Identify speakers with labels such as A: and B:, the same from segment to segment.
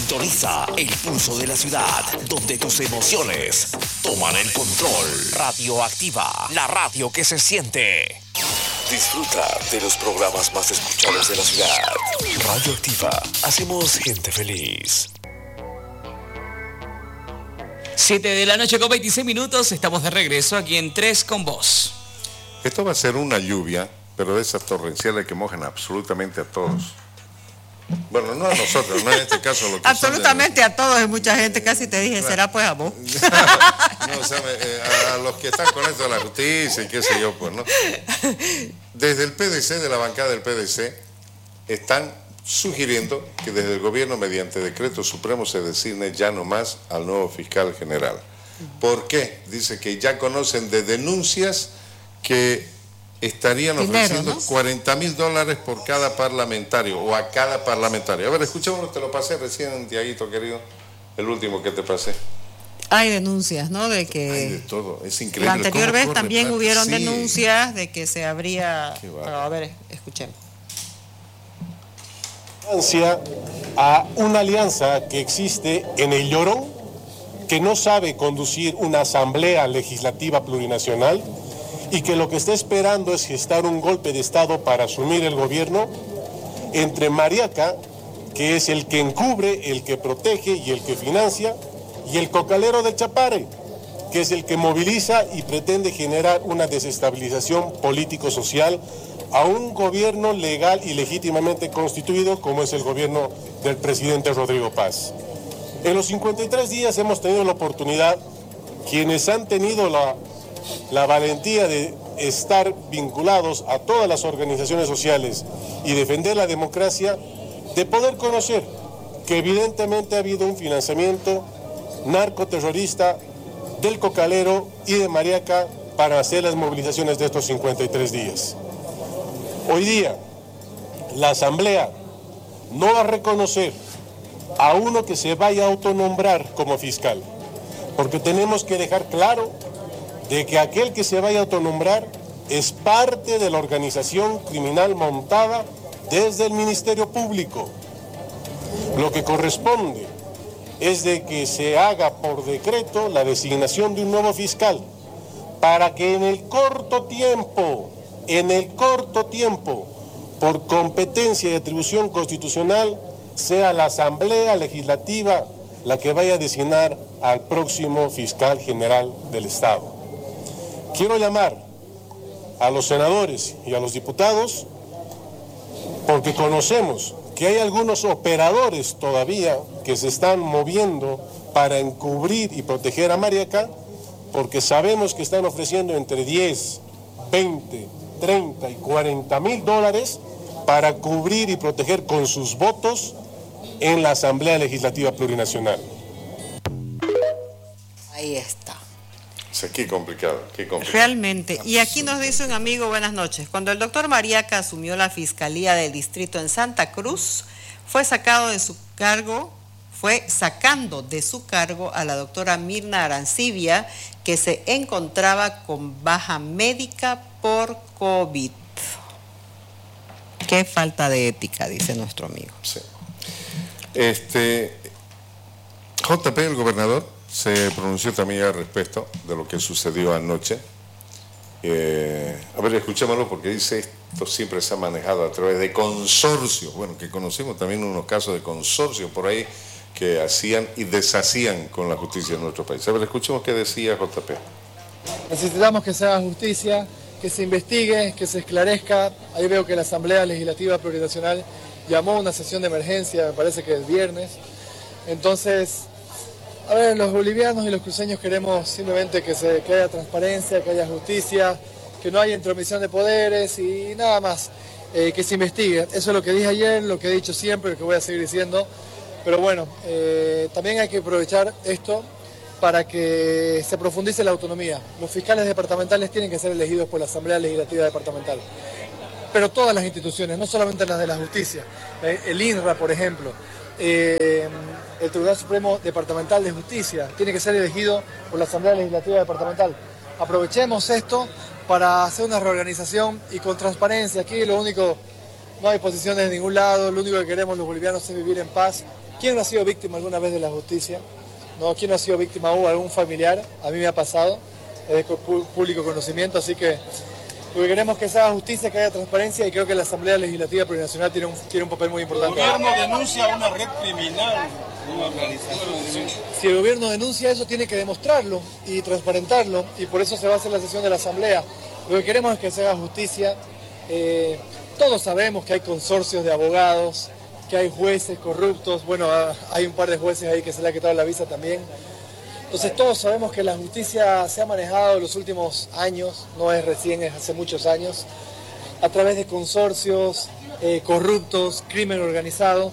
A: Sintoniza el pulso de la ciudad, donde tus emociones toman el control. Radioactiva, la radio que se siente. Disfruta de los programas más escuchados de la ciudad. Radioactiva, hacemos gente feliz.
B: 7 de la noche con 26 minutos, estamos de regreso aquí en 3 con Vos.
C: Esto va a ser una lluvia, pero de esas torrenciales que mojan absolutamente a todos. Bueno, no a nosotros, no en este caso lo que
D: absolutamente a todos, y mucha gente, casi te dije, será pues a vos.
C: No, o sea, a los que están con esto de la justicia y qué sé yo, pues, ¿no? Desde el PDC, de la bancada del PDC, están sugiriendo que desde el gobierno, mediante decreto supremo, se designe ya nomás al nuevo fiscal general. ¿Por qué? Dice que ya conocen de denuncias que estarían ofreciendo, ¿no?, $40.000 por cada parlamentario, o a cada parlamentario. A ver, escuchémoslo, te lo pasé recién, Tiaguito, querido, el último que te pasé.
D: Hay denuncias, ¿no? De que...
C: Hay de todo, es increíble.
D: La anterior vez también hubieron denuncias de que se habría... A ver, escuchemos.
E: A una alianza que existe en el Llorón, que no sabe conducir una asamblea legislativa plurinacional, y que lo que está esperando es gestar un golpe de Estado para asumir el gobierno, entre Mariaca, que es el que encubre, el que protege y el que financia, y el cocalero del Chapare, que es el que moviliza y pretende generar una desestabilización político-social a un gobierno legal y legítimamente constituido, como es el gobierno del presidente Rodrigo Paz. En los 53 días hemos tenido la oportunidad, quienes han tenido la valentía de estar vinculados a todas las organizaciones sociales y defender la democracia, de poder conocer que evidentemente ha habido un financiamiento narcoterrorista del cocalero y de Mariaca para hacer las movilizaciones de estos 53 días. Hoy día, la Asamblea no va a reconocer a uno que se vaya a autonombrar como fiscal, porque tenemos que dejar claro de que aquel que se vaya a autonombrar es parte de la organización criminal montada desde el Ministerio Público. Lo que corresponde es de que se haga por decreto la designación de un nuevo fiscal, para que en el corto tiempo, por competencia y atribución constitucional, sea la Asamblea Legislativa la que vaya a designar al próximo fiscal general del Estado. Quiero llamar a los senadores y a los diputados, porque conocemos que hay algunos operadores todavía que se están moviendo para encubrir y proteger a Mariaca, porque sabemos que están ofreciendo entre 10, 20, 30 y $40.000 para cubrir y proteger con sus votos en la Asamblea Legislativa Plurinacional.
D: Ahí está.
C: Qué complicado, qué complicado.
D: Realmente. Y aquí nos dice un amigo, buenas noches. Cuando el doctor Mariaca asumió la Fiscalía del Distrito en Santa Cruz, fue sacando de su cargo a la doctora Mirna Arancibia, que se encontraba con baja médica por COVID. Qué falta de ética, dice nuestro amigo.
C: Sí. JP, el gobernador, se pronunció también al respecto de lo que sucedió anoche. A ver, escuchémoslo, porque dice, esto siempre se ha manejado a través de consorcios, bueno, que conocimos también unos casos de consorcios por ahí que hacían y deshacían con la justicia de nuestro país. A ver, escuchemos qué decía JP.
F: Necesitamos que se haga justicia, que se investigue, que se esclarezca. Ahí veo que la Asamblea Legislativa Plurinacional llamó a una sesión de emergencia, me parece que el viernes. Entonces, a ver, los bolivianos y los cruceños queremos simplemente que haya transparencia, que haya justicia, que no haya intromisión de poderes y nada más, que se investigue. Eso es lo que dije ayer, lo que he dicho siempre, lo que voy a seguir diciendo. Pero bueno, también hay que aprovechar esto para que se profundice la autonomía. Los fiscales departamentales tienen que ser elegidos por la Asamblea Legislativa Departamental. Pero todas las instituciones, no solamente las de la justicia, el INRA, por ejemplo, el Tribunal Supremo Departamental de Justicia tiene que ser elegido por la Asamblea Legislativa Departamental. Aprovechemos esto para hacer una reorganización y con transparencia. Aquí no hay posiciones de ningún lado, lo único que queremos los bolivianos es vivir en paz ¿Quién no ha sido víctima alguna vez de la justicia? ¿No? ¿Quién no ha sido víctima o algún familiar? A mí me ha pasado, es de público conocimiento, así que lo que queremos es que se haga justicia, que haya transparencia, y creo que la Asamblea Legislativa Plurinacional tiene un papel muy importante.
G: El gobierno denuncia una red criminal, una organización.
F: Si el gobierno denuncia eso, tiene que demostrarlo y transparentarlo, y por eso se va a hacer la sesión de la Asamblea. Lo que queremos es que se haga justicia. Todos sabemos que hay consorcios de abogados, que hay jueces corruptos. Bueno, hay un par de jueces ahí que se le ha quitado la visa también. Entonces todos sabemos que la justicia se ha manejado en los últimos años, no es recién, es hace muchos años, a través de consorcios corruptos, crimen organizado.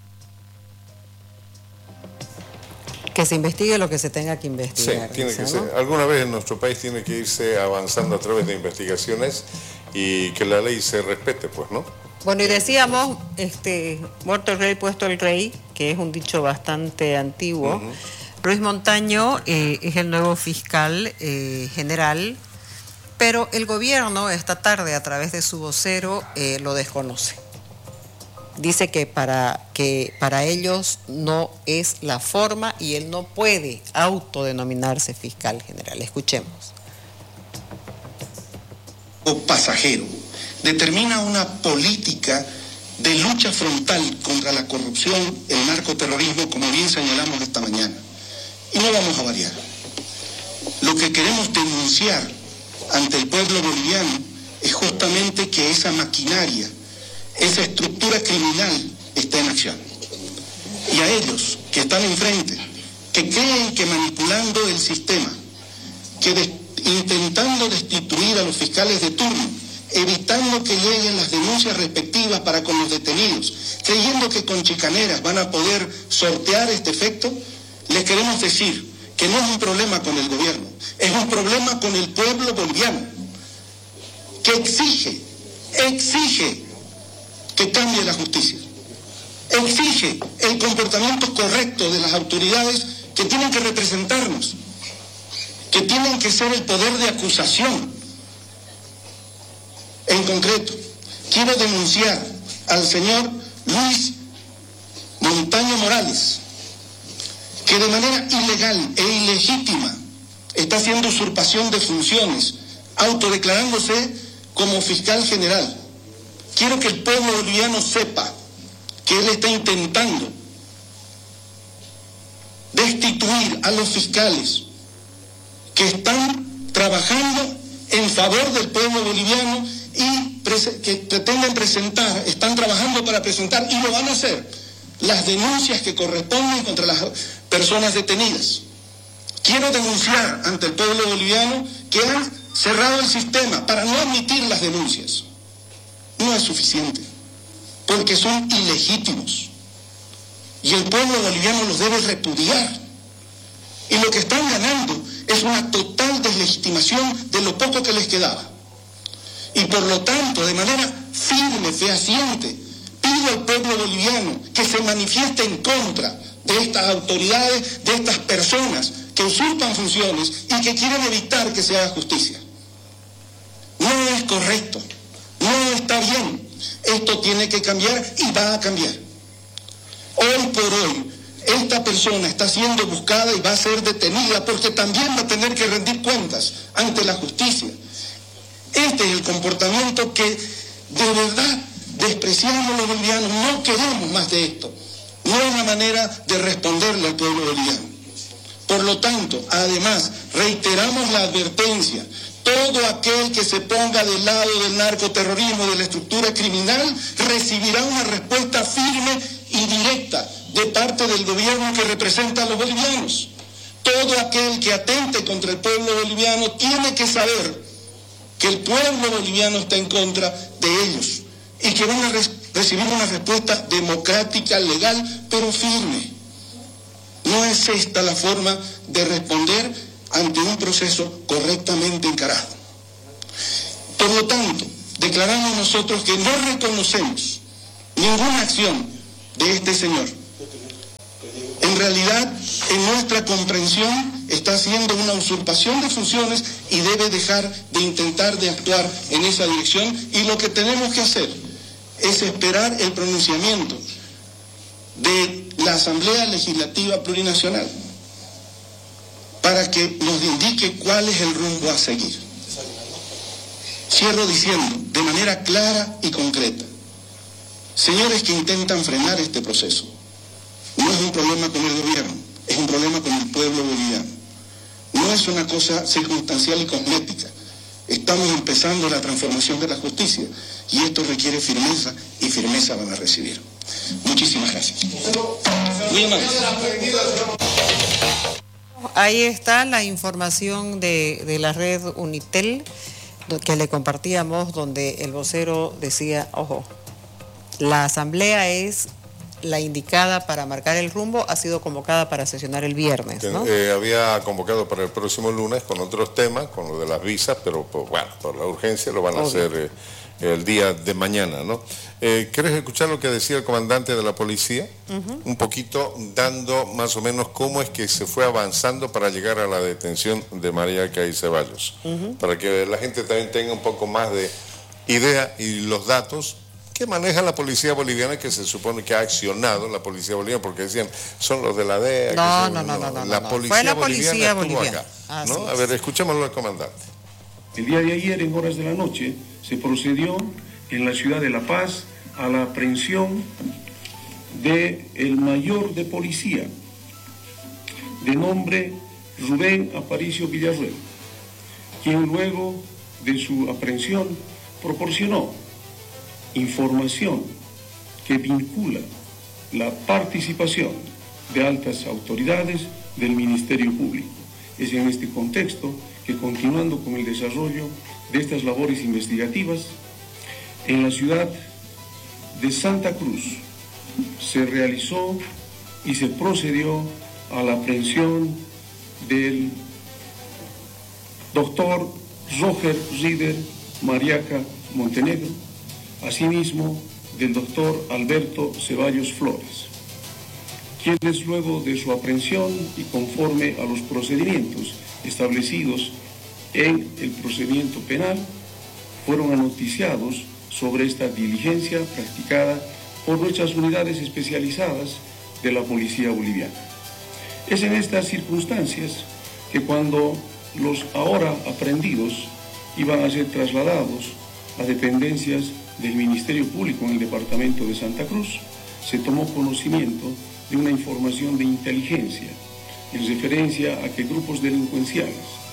D: Que se investigue lo que se tenga que investigar.
C: Sí, tiene que ser. Alguna vez en nuestro país tiene que irse avanzando a través de investigaciones y que la ley se respete, pues, ¿no?
D: Bueno, y decíamos, muerto el rey, puesto el rey, que es un dicho bastante antiguo. Uh-huh. Luis Montaño es el nuevo fiscal general, pero el gobierno esta tarde, a través de su vocero, lo desconoce. Dice que para ellos no es la forma y él no puede autodenominarse fiscal general. Escuchemos.
H: O pasajero determina una política de lucha frontal contra la corrupción, el narcoterrorismo, como bien señalamos esta mañana. Y no vamos a variar. Lo que queremos denunciar ante el pueblo boliviano es justamente que esa maquinaria, esa estructura criminal está en acción. Y a ellos que están enfrente, que creen que manipulando el sistema, que intentando destituir a los fiscales de turno, evitando que lleguen las denuncias respectivas para con los detenidos, creyendo que con chicaneras van a poder sortear este efecto, les queremos decir que no es un problema con el gobierno, es un problema con el pueblo boliviano, que exige que cambie la justicia, exige el comportamiento correcto de las autoridades que tienen que representarnos, que tienen que ser el poder de acusación. En concreto, quiero denunciar al señor Luis Montaño Morales, que de manera ilegal e ilegítima está haciendo usurpación de funciones, autodeclarándose como fiscal general. Quiero que el pueblo boliviano sepa que él está intentando destituir a los fiscales que están trabajando en favor del pueblo boliviano y que pretenden presentar, están trabajando para presentar, y lo van a hacer, las denuncias que corresponden contra las personas detenidas. Quiero denunciar ante el pueblo boliviano que han cerrado el sistema para no admitir las denuncias. No es suficiente, porque son ilegítimos. Y el pueblo boliviano los debe repudiar. Y lo que están ganando es una total deslegitimación de lo poco que les quedaba. Y por lo tanto, de manera firme, fehaciente, pido al pueblo boliviano que se manifieste en contra de estas autoridades, de estas personas que usurpan funciones y que quieren evitar que se haga justicia. No es correcto, no está bien. Esto tiene que cambiar y va a cambiar. Hoy por hoy, esta persona está siendo buscada y va a ser detenida porque también va a tener que rendir cuentas ante la justicia. Este es el comportamiento que de verdad despreciamos los bolivianos. No queremos más de esto. No es la manera de responderle al pueblo boliviano. Por lo tanto, además, reiteramos la advertencia. Todo aquel que se ponga del lado del narcoterrorismo, de la estructura criminal, recibirá una respuesta firme y directa de parte del gobierno que representa a los bolivianos. Todo aquel que atente contra el pueblo boliviano tiene que saber que el pueblo boliviano está en contra de ellos y que van a recibir una respuesta democrática, legal, pero firme. No es esta la forma de responder ante un proceso correctamente encarado. Por lo tanto, declaramos nosotros que no reconocemos ninguna acción de este señor. En realidad, en nuestra comprensión, está haciendo una usurpación de funciones y debe dejar de intentar de actuar en esa dirección, y lo que tenemos que hacer es esperar el pronunciamiento de la Asamblea Legislativa Plurinacional para que nos indique cuál es el rumbo a seguir. Cierro diciendo de manera clara y concreta, señores que intentan frenar este proceso, no es un problema con el gobierno, es un problema con el pueblo boliviano. No es una cosa circunstancial y cosmética. Estamos empezando la transformación de la justicia y esto requiere firmeza y firmeza van a recibir. Muchísimas gracias. Muy amable.
D: Ahí está la información de la red Unitel que le compartíamos, donde el vocero decía, ojo, la asamblea es la indicada para marcar el rumbo, ha sido convocada para sesionar el viernes, ¿no?
C: Había convocado para el próximo lunes con otros temas, con lo de las visas, pero bueno, por la urgencia lo van a hacer el día de mañana, ¿no? ¿Querés escuchar lo que decía el comandante de la policía? Un poquito dando más o menos cómo es que se fue avanzando para llegar a la detención de Mariaca y Ceballos, para que la gente también tenga un poco más de idea y los datos que maneja la policía boliviana, que se supone que ha accionado la policía boliviana, porque decían, son los de la DEA.
D: No.
C: La policía
D: fue la
C: boliviana
D: policía
C: estuvo acá, ¿no? A ver, escuchémoslo al comandante.
I: El día de ayer, en horas de la noche, se procedió en la ciudad de La Paz a la aprehensión del mayor de policía, de nombre Rubén Aparicio Villarruel, quien luego de su aprehensión proporcionó información que vincula la participación de altas autoridades del Ministerio Público. Es en este contexto que, continuando con el desarrollo de estas labores investigativas, en la ciudad de Santa Cruz se realizó y se procedió a la aprehensión del doctor Roger Rieder Mariaca Montenegro, asimismo del doctor Alberto Ceballos Flores, quienes luego de su aprehensión y conforme a los procedimientos establecidos en el procedimiento penal, fueron anoticiados sobre esta diligencia practicada por nuestras unidades especializadas de la policía boliviana. Es en estas circunstancias que cuando los ahora aprehendidos iban a ser trasladados a dependencias del Ministerio Público en el departamento de Santa Cruz, se tomó conocimiento de una información de inteligencia en referencia a que grupos delincuenciales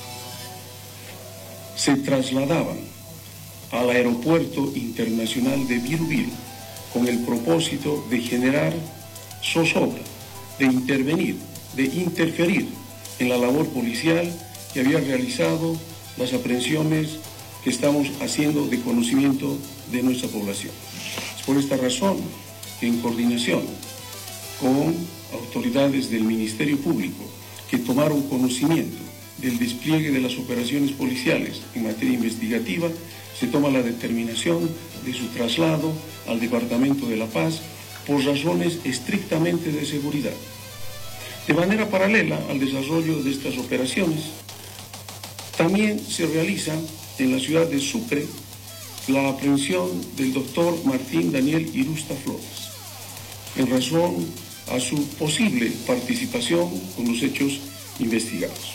I: se trasladaban al aeropuerto internacional de Viru con el propósito de generar zozobra, de intervenir, de interferir en la labor policial que había realizado las aprehensiones que estamos haciendo de conocimiento de nuestra población. Es por esta razón que, en coordinación con autoridades del Ministerio Público que tomaron conocimiento del despliegue de las operaciones policiales en materia investigativa, se toma la determinación de su traslado al Departamento de La Paz por razones estrictamente de seguridad. De manera paralela al desarrollo de estas operaciones, también se realiza en la ciudad de Sucre la aprehensión del doctor Martín Daniel Irusta Flores, en razón a su posible participación con los hechos investigados.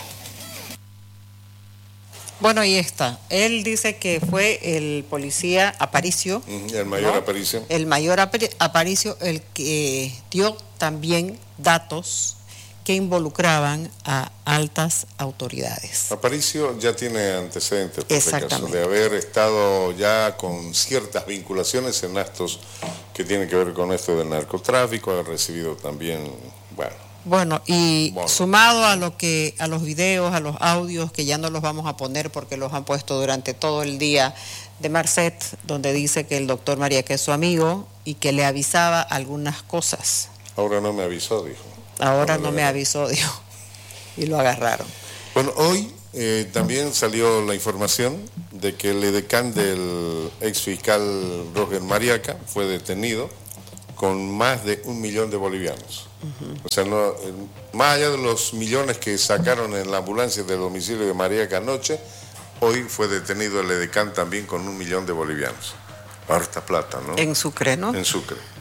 D: Bueno, ahí está. Él dice que fue el policía Aparicio.
C: El mayor, ¿no? Aparicio.
D: El mayor Aparicio, el que dio también datos que involucraban a altas autoridades.
C: Aparicio ya tiene antecedentes por este caso, de haber estado ya con ciertas vinculaciones en actos que tienen que ver con esto del narcotráfico, ha recibido también,
D: Bueno, sumado a los videos, a los audios, que ya no los vamos a poner porque los han puesto durante todo el día, de Marcet, donde dice que el doctor Mariaca es su amigo y que le avisaba algunas cosas.
C: Ahora no me avisó, dijo.
D: Ahora no me avisó, dijo, y lo agarraron.
C: Bueno, hoy también salió la información de que el edecán del ex fiscal Roger Mariaca fue detenido con más de 1 millón de bolivianos. O sea, no, más allá de los millones que sacaron en la ambulancia del domicilio de Mariaca anoche, hoy fue detenido el edecán también con 1 millón de bolivianos. Harta plata, ¿no?
D: En Sucre, ¿no?
C: En Sucre.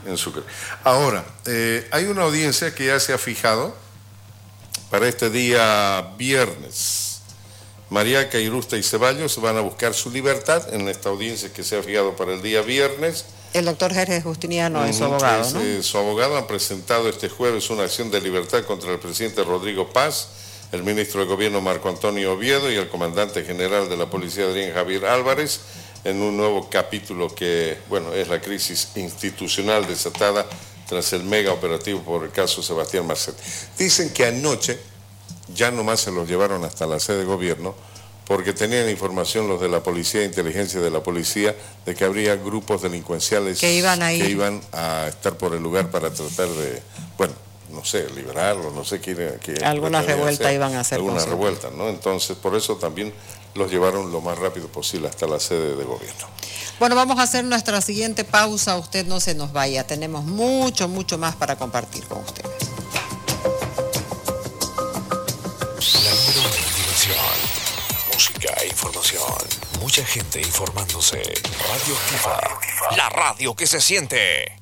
C: en Sucre. Ahora, hay una audiencia que ya se ha fijado para este día viernes. Mariaca, Irusta y Ceballos van a buscar su libertad en esta audiencia que se ha fijado para el día viernes.
D: El doctor Jerjes Justiniano es su abogado, ¿no?
C: Su abogado han presentado este jueves una acción de libertad contra el presidente Rodrigo Paz, el ministro de Gobierno Marco Antonio Oviedo y el comandante general de la Policía Adrián Javier Álvarez en un nuevo capítulo que, bueno, es la crisis institucional desatada tras el mega operativo por el caso Sebastián Marcet. Dicen que anoche ya nomás se los llevaron hasta la sede de gobierno porque tenían información los de la policía, inteligencia de la policía, de que habría grupos delincuenciales
D: que iban
C: a estar por el lugar para tratar de, bueno, no sé, liberarlo, no sé qué
D: alguna revuelta iban a hacer.
C: Alguna revuelta, ¿no? Entonces, por eso también los llevaron lo más rápido posible hasta la sede de gobierno.
D: Bueno, vamos a hacer nuestra siguiente pausa. Usted no se nos vaya. Tenemos mucho más para compartir con ustedes.
A: La número uno en diversión, música e información. Mucha gente informándose. Radio Activa, la radio que se siente.